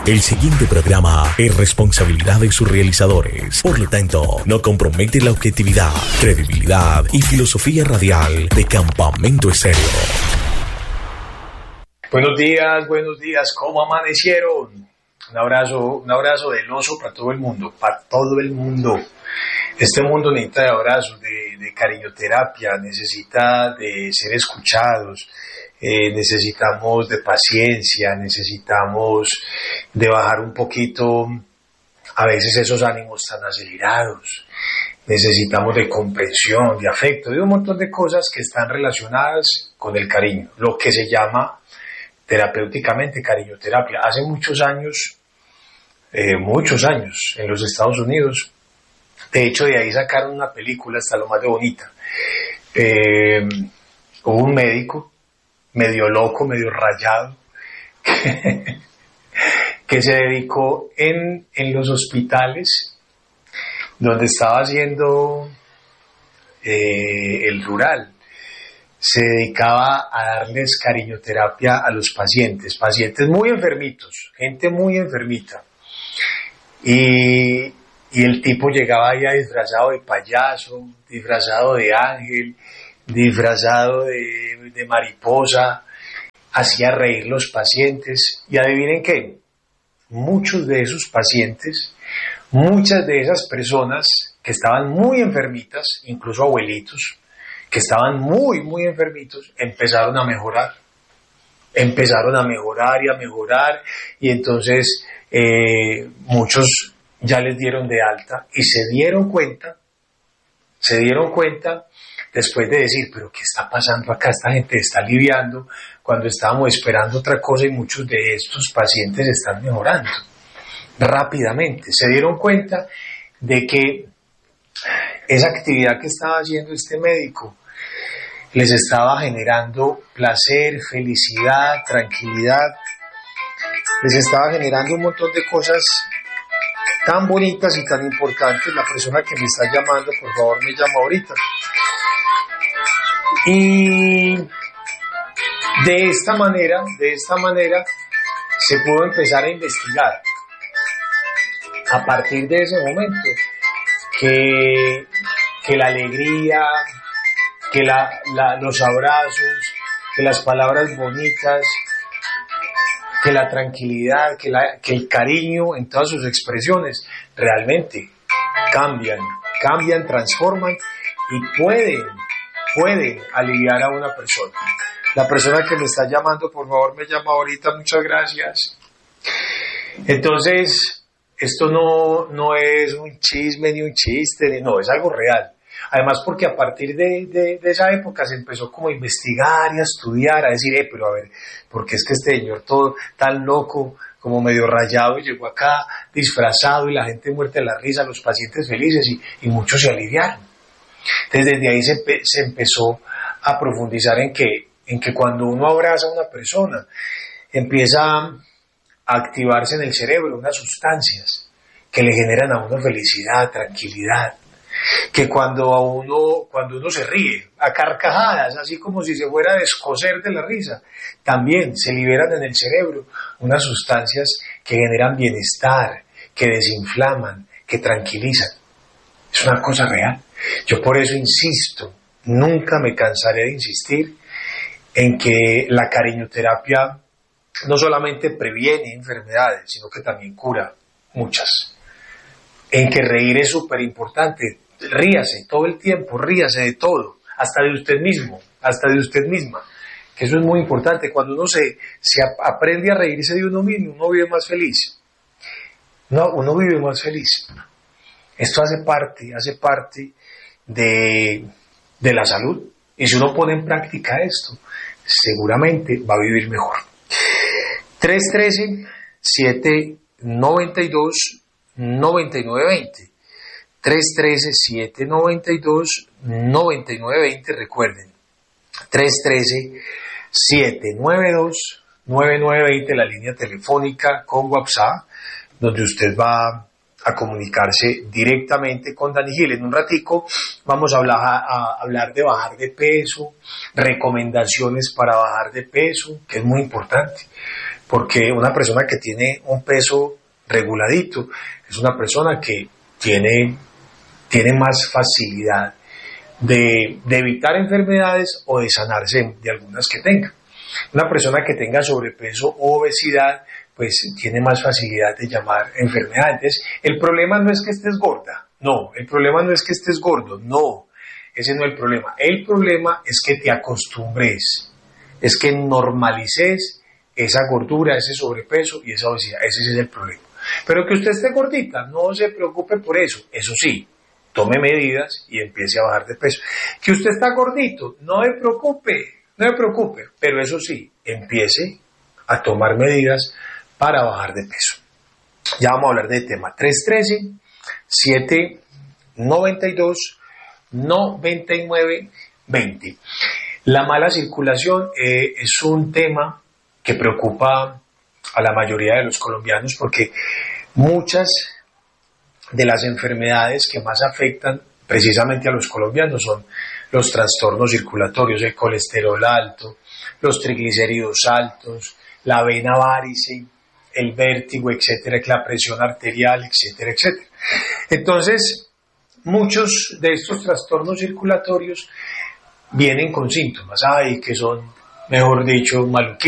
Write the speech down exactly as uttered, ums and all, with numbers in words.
El siguiente programa es responsabilidad de sus realizadores. Por lo tanto, no compromete la objetividad, credibilidad y filosofía radial de Campamento Estéreo. Buenos días, buenos días. ¿Cómo amanecieron? Un abrazo, un abrazo del oso para todo el mundo, para todo el mundo. Este mundo necesita de abrazos, de, de cariñoterapia, necesita de ser escuchados. Eh, necesitamos de paciencia, necesitamos de bajar un poquito a veces esos ánimos tan acelerados, necesitamos de comprensión, de afecto, de un montón de cosas que están relacionadas con el cariño, lo que se llama terapéuticamente cariñoterapia. Hace muchos años, eh, muchos años en los Estados Unidos, de hecho de ahí sacaron una película hasta lo más de bonita. Eh, hubo un médico medio loco, medio rayado, que, que se dedicó en, en los hospitales donde estaba haciendo eh, el rural, se dedicaba a darles cariñoterapia a los pacientes, pacientes muy enfermitos, gente muy enfermita, y, y el tipo llegaba ya disfrazado de payaso, disfrazado de ángel, disfrazado de, de mariposa, hacía reír los pacientes, y adivinen qué, muchos de esos pacientes, muchas de esas personas que estaban muy enfermitas, incluso abuelitos, que estaban muy, muy enfermitos, empezaron a mejorar, empezaron a mejorar y a mejorar, y entonces eh, muchos ya les dieron de alta, y se dieron cuenta, se dieron cuenta, después de decir, pero ¿qué está pasando acá? Esta gente está aliviando cuando estábamos esperando otra cosa y muchos de estos pacientes están mejorando rápidamente. Se dieron cuenta de que esa actividad que estaba haciendo este médico les estaba generando placer, felicidad, tranquilidad, les estaba generando un montón de cosas tan bonitas y tan importantes. La persona que me está llamando, por favor, me llama ahorita. Y de esta manera, de esta manera, se pudo empezar a investigar a partir de ese momento que, que la alegría, que la, la, los abrazos, que las palabras bonitas, que la tranquilidad, que, la, que el cariño en todas sus expresiones realmente cambian, cambian, transforman y pueden pueden aliviar a una persona. La persona que me está llamando, por favor, me llama ahorita, muchas gracias. Entonces, esto no, no es un chisme ni un chiste, no, es algo real. Además, porque a partir de, de, de esa época se empezó como a investigar y a estudiar, a decir, eh, pero a ver, ¿por qué es que este señor todo tan loco, como medio rayado, y llegó acá disfrazado y la gente muerta de la risa, los pacientes felices y, y muchos se aliviaron? Entonces desde ahí se, se empezó a profundizar en que, en que cuando uno abraza a una persona empieza a activarse en el cerebro unas sustancias que le generan a uno felicidad, tranquilidad, que cuando a uno, cuando uno se ríe a carcajadas, así como si se fuera a descoser de la risa, también se liberan en el cerebro unas sustancias que generan bienestar, que desinflaman, que tranquilizan. Es una cosa real. Yo por eso insisto, nunca me cansaré de insistir en que la cariñoterapia no solamente previene enfermedades, sino que también cura muchas. En que reír es súper importante. Ríase todo el tiempo, ríase de todo, hasta de usted mismo, hasta de usted misma. Que eso es muy importante. Cuando uno se, se aprende a reírse de uno mismo, uno vive más feliz. No, uno vive más feliz. Esto hace parte, hace parte de, de la salud. Y si uno pone en práctica esto, seguramente va a vivir mejor. tres uno tres, siete nueve dos, nueve nueve dos cero. tres uno tres, siete nueve dos, nueve nueve dos cero. Recuerden, tres uno tres, siete nueve dos, nueve nueve dos cero, la línea telefónica con WhatsApp, donde usted va a comunicarse directamente con Dani Gil. En un ratico vamos a hablar, a, a hablar de bajar de peso, recomendaciones para bajar de peso, que es muy importante. porque una persona que tiene un peso reguladito es una persona que tiene, tiene más facilidad de, de evitar enfermedades o de sanarse de algunas que tenga. Una persona que tenga sobrepeso o obesidad pues tiene más facilidad de llamar enfermedades. Entonces, el problema no es que estés gorda, no, el problema no es que estés gordo, no, ese no es el problema. El problema es que te acostumbres, es que normalices esa gordura, ese sobrepeso y esa obesidad, ese es el problema. Pero que usted esté gordita, no se preocupe por eso, eso sí, tome medidas y empiece a bajar de peso. Que usted está gordito, no se preocupe, no se preocupe, pero eso sí, empiece a tomar medidas para bajar de peso. Ya vamos a hablar del tema tres uno tres, siete nueve dos, nueve nueve dos cero. La mala circulación eh, es un tema que preocupa a la mayoría de los colombianos porque muchas de las enfermedades que más afectan precisamente a los colombianos son los trastornos circulatorios, el colesterol alto, los triglicéridos altos, la vena varice, el vértigo, etcétera, la presión arterial, etcétera, etcétera. Entonces, muchos de estos trastornos circulatorios vienen con síntomas, ay, que son, mejor dicho, maluquitos.